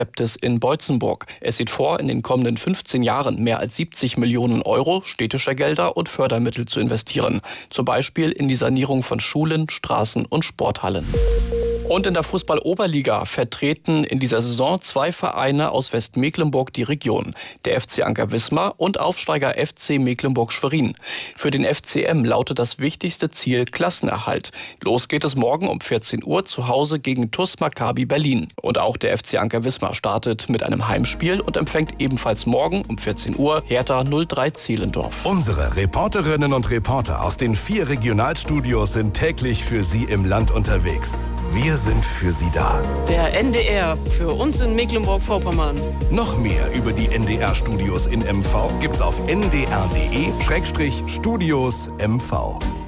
in Beutzenburg. Es sieht vor, in den kommenden 15 Jahren mehr als 70 Millionen Euro städtischer Gelder und Fördermittel zu investieren. Zum Beispiel in die Sanierung von Schulen, Straßen und Sporthallen. Und in der Fußball-Oberliga vertreten in dieser Saison 2 Vereine aus Westmecklenburg die Region. Der FC Anker Wismar und Aufsteiger FC Mecklenburg-Schwerin. Für den FCM lautet das wichtigste Ziel Klassenerhalt. Los geht es morgen um 14 Uhr zu Hause gegen TuS Maccabi Berlin. Und auch der FC Anker Wismar startet mit einem Heimspiel und empfängt ebenfalls morgen um 14 Uhr Hertha 03 Zehlendorf. Unsere Reporterinnen und Reporter aus den 4 Regionalstudios sind täglich für Sie im Land unterwegs. Wir sind für Sie da. Der NDR für uns in Mecklenburg-Vorpommern. Noch mehr über die NDR-Studios in MV gibt's auf ndr.de/Studios MV.